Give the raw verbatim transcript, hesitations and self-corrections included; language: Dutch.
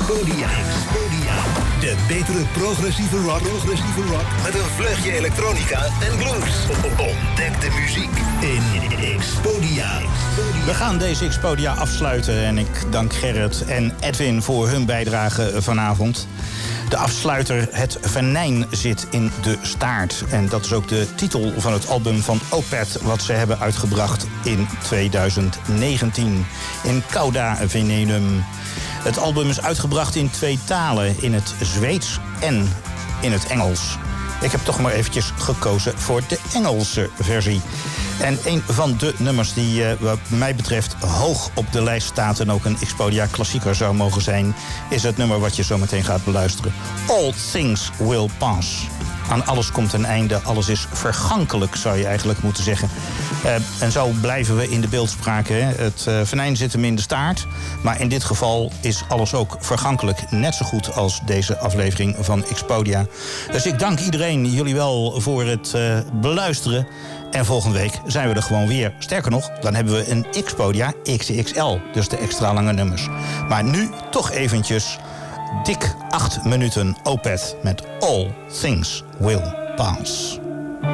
Expodia. Expodia. De betere progressieve rock. Progressieve rock. Met een vleugje elektronica en blues. Ontdek de muziek in Expodia. We gaan deze Expodia afsluiten en ik dank Gerrit en Edwin voor hun bijdrage vanavond. De afsluiter Het Venijn zit in de staart. En dat is ook de titel van het album van Opeth, wat ze hebben uitgebracht in tweeduizend negentien. In Cauda Venenum. Het album is uitgebracht in twee talen, in het Zweeds en in het Engels. Ik heb toch maar eventjes gekozen voor de Engelse versie. En een van de nummers die uh, wat mij betreft hoog op de lijst staat en ook een Expodia klassieker zou mogen zijn, is het nummer wat je zo meteen gaat beluisteren. All Things Will Pass. Aan alles komt een einde, alles is vergankelijk, zou je eigenlijk moeten zeggen. Uh, en zo blijven we in de beeldspraak. Hè. Het uh, venijn zit hem in de staart. Maar in dit geval is alles ook vergankelijk. Net zo goed als deze aflevering van Expodia. Dus ik dank iedereen, jullie wel, voor het uh, beluisteren. En volgende week zijn we er gewoon weer. Sterker nog, dan hebben we een Expodia X X L. Dus de extra lange nummers. Maar nu toch eventjes dik acht minuten Opeth met All Things Will Pass.